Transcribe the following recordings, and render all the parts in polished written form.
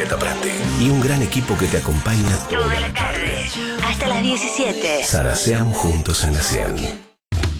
Y un gran equipo que te acompaña toda la tarde, hasta las 17. Zaraseamos juntos en la 100.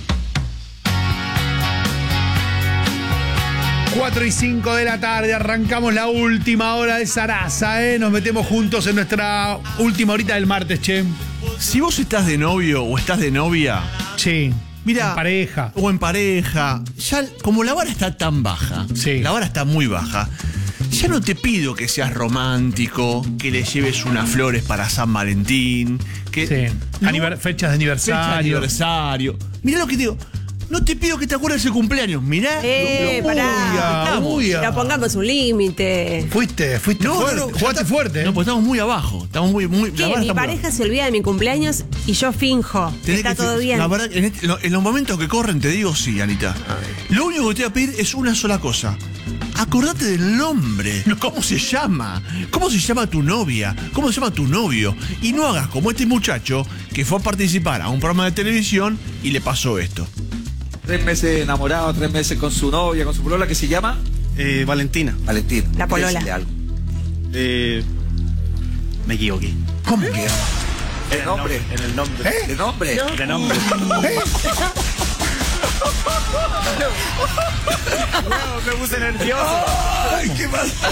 4 y 5 de la tarde, arrancamos la última hora de Sarasa, ¿eh? Nos metemos juntos en nuestra última horita del martes, che. Si vos estás de novio o estás de novia, Sí. mira, En pareja. o en pareja, ya como la vara está tan baja, Sí. la vara está muy baja, ya no te pido que seas romántico, que le lleves unas flores para San Valentín, que Sí. no- Fechas de aniversario. fecha de aniversario. Mirá lo que te digo. No te pido que te acuerdes el cumpleaños. Mirá. Pará. Uy, Pero pongamos un límite. Fuiste fuerte. Jugaste fuerte. No, pues estamos muy abajo. Estamos muy. ¿Qué? La vara Mi está muy pareja se olvida de mi cumpleaños y yo finjo que Tenés está que- todo bien. La verdad, en los momentos que corren, te digo sí, Anita. Lo único que te voy a pedir es una sola cosa. Acordate del nombre. ¿Cómo se llama? ¿Cómo se llama tu novia? ¿Cómo se llama tu novio? Y no hagas como este muchacho que fue a participar a un programa de televisión y le pasó esto. 3 meses enamorado, 3 meses con su novia, con su polola, que se llama Valentina. Valentina. La polola. Decile algo. Me equivoqué. ¿Cómo que? ¿El nombre? En el nombre. ¿El nombre? De nombre. Me puse nervioso. Ay, ¿qué pasó?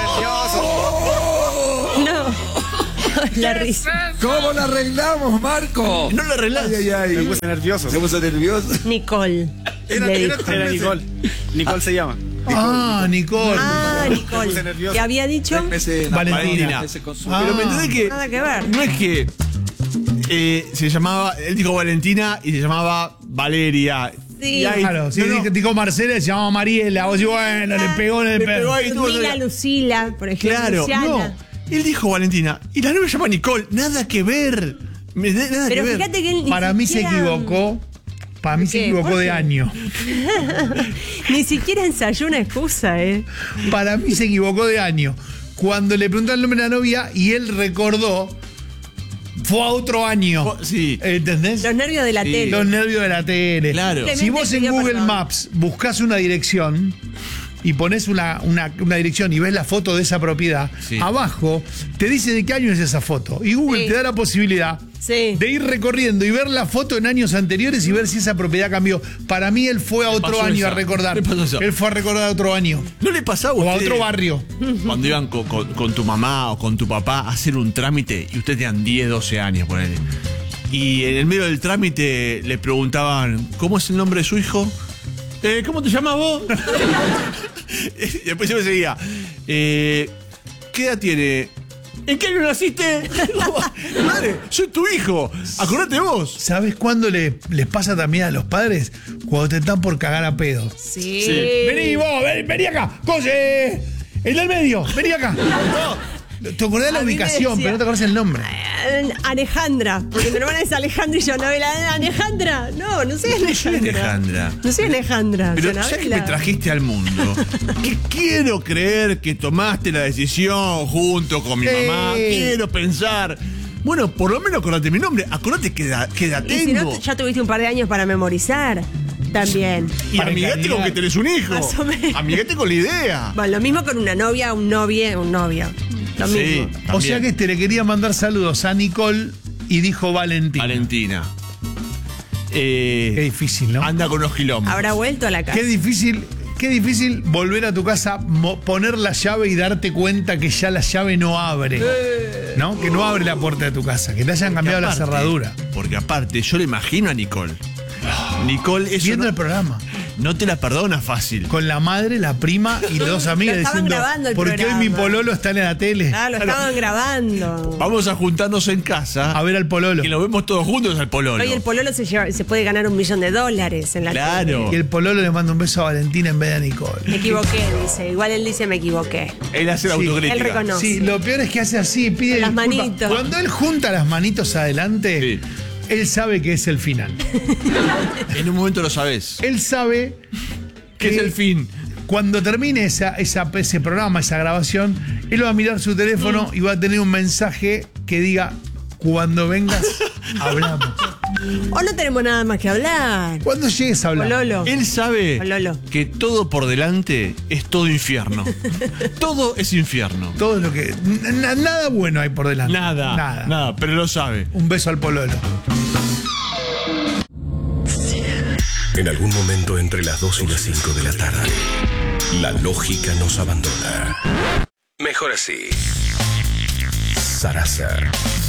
No. La risa. ¿Cómo la arreglamos, Marco? No lo arreglás. Ay, ay, ay. Me puse nervioso. Se puso nervioso. Nicole. Le dijo. Era Nicole. Nicole se llama. Ah, Nicole. Ah, Me puse Nicole. nervioso. ¿Qué había dicho? 3 meses enamorado, Valentina. 3 meses con su Ah. Pero me entendés que. Nada que ver. No es que. Se llamaba. Él dijo Valentina y se llamaba Valeria. Sí. Y ahí- Claro, si dijo Marcela, se llamaba Mariela. Vos decís, bueno, le pegó en el Le pegó perro. ahí, tuvo- Mila Lucila, por ejemplo. Claro, Luciana. no. Él dijo Valentina. Y la novia se llama Nicole. Nada que ver. Nada Pero que ver. fíjate que él ni Para mí se siquiera- equivocó. Para mí se ¿Qué? equivocó ¿Por de qué? año. Ni siquiera ensayó una excusa, Para mí se equivocó de año. Cuando le preguntó el nombre de la novia y él recordó, fue a otro año. Sí. ¿Entendés? Los nervios de la Sí. tele. Los nervios de la tele. Claro. Si vos en Pidió Google perdón. Maps buscás una dirección y pones una dirección y ves la foto de esa propiedad, Sí. abajo te dice de qué año es esa foto. Y Google Sí. te da la posibilidad Sí. de ir recorriendo y ver la foto en años anteriores y ver si esa propiedad cambió. Para mí él fue a otro pasó año esa. a recordar. Le pasó esa. Él fue a recordar otro año. ¿No le pasaba a O a usted otro barrio. cuando iban con tu mamá o con tu papá a hacer un trámite y ustedes tenían 10, 12 años, ponele? Y en el medio del trámite le preguntaban, ¿cómo es el nombre de su hijo? ¿Cómo te llamas vos? Y después yo me seguía, ¿qué edad tiene? ¿En qué año naciste? Madre, soy tu hijo. Acordate vos. ¿Sabes cuándo les pasa también a los padres? Cuando te están por cagar a pedo. Sí. Vení vos, vení acá. Coche, el del medio, vení acá. Te acordás de la A mí me ubicación, decía- pero no te acordás el nombre. Alejandra, porque mi hermana es Alejandra y yo, Anabela, Alejandra. No soy Alejandra. Alejandra. No soy Alejandra. Pero soy ya que Anabela. me trajiste al mundo, que quiero creer que tomaste la decisión junto con mi mamá, quiero pensar. Bueno, por lo menos acordate mi nombre, acordate que edad Y si tengo. no, ya tuviste un par de años para memorizar también. Y para amigate con encariñar. que tenés un hijo. Más o menos. Amigate con la idea. Bueno, lo mismo con una novia, un novio. Lo Sí, mismo. O sea que también. le quería mandar saludos a Nicole y dijo Valentina. Valentina. Qué difícil, ¿no? Anda con los quilombos. Habrá vuelto a la casa. Qué difícil volver a tu casa, poner la llave y darte cuenta que ya la llave no abre. ¿No? Que no abre la puerta de tu casa, que te hayan cambiado la cerradura. Porque aparte, yo le imagino a Nicole. Nicole, eso Viendo no, el programa. no te la perdona fácil. Con la madre, la prima y las dos amigas Lo estaban diciendo, grabando el porque hoy programa. mi pololo está en la tele. Ah, lo estaban grabando. Vamos a juntarnos en casa. A ver al pololo. Que lo vemos todos juntos al pololo. Hoy el pololo se puede ganar $1 millón en la Claro. Y el pololo le manda un beso a Valentina en vez de a Nicole. Me equivoqué, dice. Igual él dice me equivoqué. Él hace la Sí. autocrítica. Él reconoce. Sí, lo peor es que hace así, pide Con las disculpas. manitos. Cuando él junta las manitos adelante, Sí. él sabe que es el final. En un momento lo sabés. Él sabe Que es el fin. Cuando termine ese programa, esa grabación, él va a mirar su teléfono y va a tener un mensaje que diga, cuando vengas, hablamos. O no tenemos nada más que hablar. Cuando llegues a hablar. Pololo. Él sabe Pololo. que todo por delante es todo infierno. Todo es infierno. Todo lo que. Nada bueno hay por delante. Nada, pero lo sabe. Un beso al pololo. En algún momento entre las 2 y las 5 de la tarde, la lógica nos abandona. Mejor así. Sarasa.